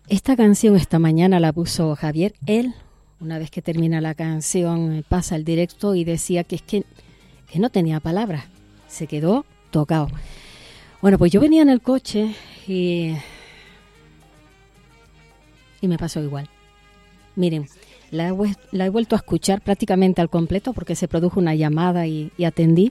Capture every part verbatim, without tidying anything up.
Esta canción esta mañana la puso Javier. Él, una vez que termina la canción, pasa el directo y decía que es que, que no tenía palabras. Se quedó tocado. Bueno, pues yo venía en el coche y, y me pasó igual. Miren, la he, la he vuelto a escuchar prácticamente al completo porque se produjo una llamada y, y atendí.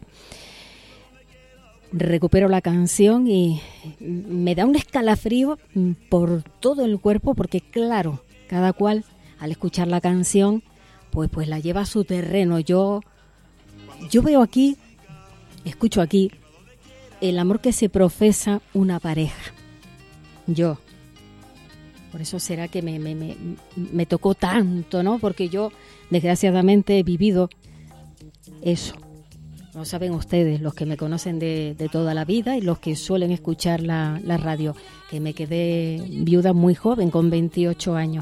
Recupero la canción y me da un escalofrío por todo el cuerpo porque, claro, cada cual al escuchar la canción pues, pues la lleva a su terreno. Yo, yo veo aquí, escucho aquí el amor que se profesa una pareja. Yo, por eso será que me, me, me, me tocó tanto, ¿no? Porque yo, desgraciadamente, he vivido eso. No saben ustedes, los que me conocen de, de toda la vida y los que suelen escuchar la, la radio, que me quedé viuda muy joven, con veintiocho años.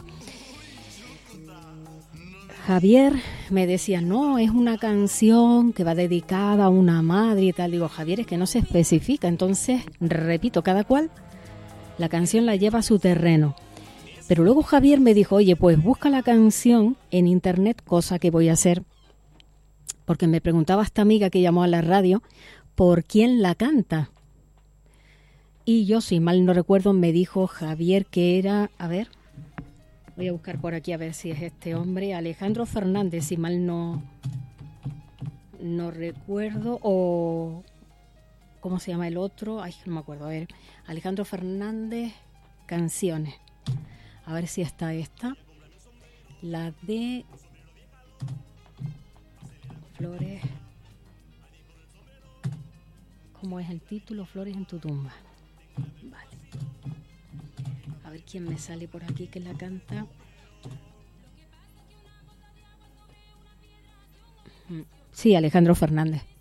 Javier me decía, no, es una canción que va dedicada a una madre y tal. Digo, Javier, es que no se especifica. Entonces, repito, cada cual la canción la lleva a su terreno. Pero luego Javier me dijo, oye, pues busca la canción en internet, cosa que voy a hacer. Porque me preguntaba esta amiga que llamó a la radio por quién la canta. Y yo, si mal no recuerdo, me dijo Javier que era, a ver, voy a buscar por aquí a ver si es este hombre, Alejandro Fernández, si mal no, no recuerdo, o ¿cómo se llama el otro? Ay, no me acuerdo, a ver, Alejandro Fernández, Canciones. A ver si está esta, la de Flores, ¿cómo es el título? Flores en tu tumba. Vale. A ver quién me sale por aquí que la canta. Sí, Alejandro Fernández.